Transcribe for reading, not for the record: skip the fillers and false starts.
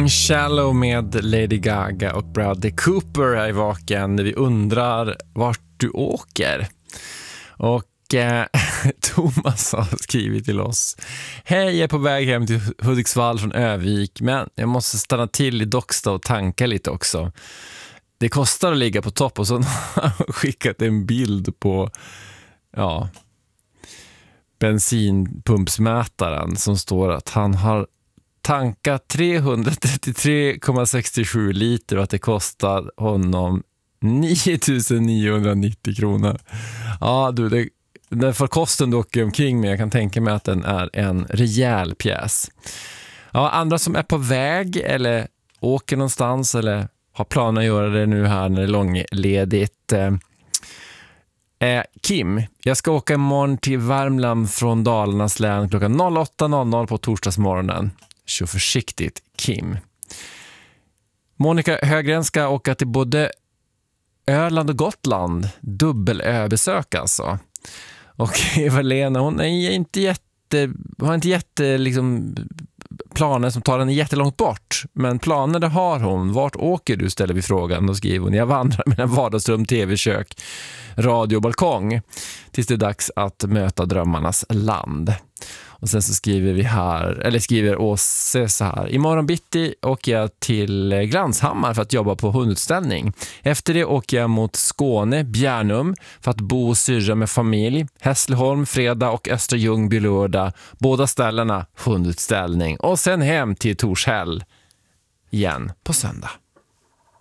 Shallow med Lady Gaga och Bradley Cooper är i vaken. Vi undrar vart du åker. Och Thomas har skrivit till oss: hej, jag är på väg hem till Hudiksvall från Övik, men jag måste stanna till i Docksta och tanka lite också. Det kostar att ligga på topp. Och så har han skickat en bild på bensinpumpsmätaren som står att han har tankat 333,67 liter och att det kostar honom 9.990 kronor. Ja, du, den för kosten du åker omkring med, jag kan tänka mig att den är en rejäl pjäs. Ja, andra som är på väg eller åker någonstans eller har planer att göra det nu här när det är långledigt. Kim, jag ska åka imorgon till Värmland från Dalarnas län klockan 08.00 på torsdagsmorgonen. Så försiktigt, Kim. Monica Högren ska åka till både Öland och Gotland. Dubbelöbesök alltså. Och Eva-Lena, hon är har inte jätte liksom, planer som tar henne jättelångt bort. Men planer det har hon. Vart åker du, ställer vi frågan. Då skriver hon: jag vandrar mellan vardagsrum, tv-kök, radio och balkong tills det är dags att möta drömmarnas land. Och sen så skriver Åse så här: imorgon bitti åker jag till Glanshammar för att jobba på hundutställning. Efter det åker jag mot Skåne, Bjärnum, för att bo och syrra med familj. Hässleholm fredag och Östra Ljungby lördag. Båda ställena hundutställning. Och sen hem till Torshäll igen på söndag.